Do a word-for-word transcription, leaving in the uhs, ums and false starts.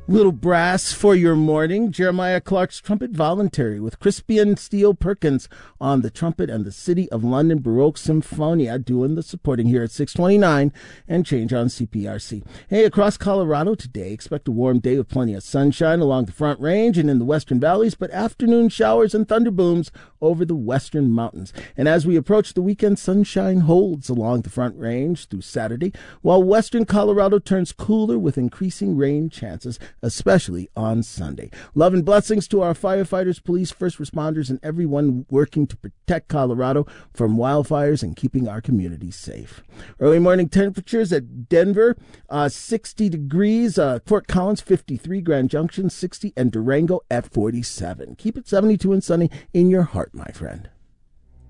Little brass for your morning. Jeremiah Clark's Trumpet Voluntary with Crispian Steele Perkins on the trumpet and the City of London Baroque Symphonia doing the supporting here at six twenty-nine and change on C P R C. Hey, across Colorado today, expect a warm day with plenty of sunshine along the Front Range and in the western valleys, but afternoon showers and thunderbooms over the western mountains. And as we approach the weekend, sunshine holds along the Front Range through Saturday, while western Colorado turns cooler with increasing rain chances, especially on Sunday. Love and blessings to our firefighters, police, first responders, and everyone working to protect Colorado from wildfires and keeping our communities safe. Early morning temperatures at Denver, uh, sixty degrees, uh, Fort Collins, fifty-three, Grand Junction, sixty, and Durango at forty-seven. Keep it seventy-two and sunny in your heart, my friend.